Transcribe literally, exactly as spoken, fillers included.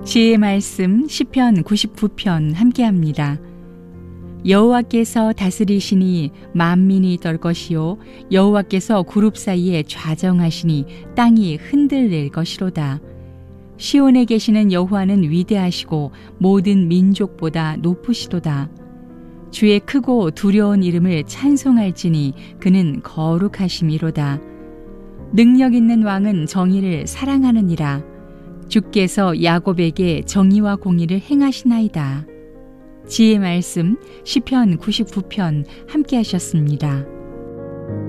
지혜의 말씀 시편 구십구 편 함께합니다. 여호와께서 다스리시니 만민이 떨 것이요 여호와께서 그룹 사이에 좌정하시니 땅이 흔들릴 것이로다. 시온에 계시는 여호와는 위대하시고 모든 민족보다 높으시도다. 주의 크고 두려운 이름을 찬송할지니 그는 거룩하심이로다. 능력 있는 왕은 정의를 사랑하느니라. 주께서 야곱에게 정의와 공의를 행하시나이다. 지혜의 말씀 시편 구십구 편 함께 하셨습니다.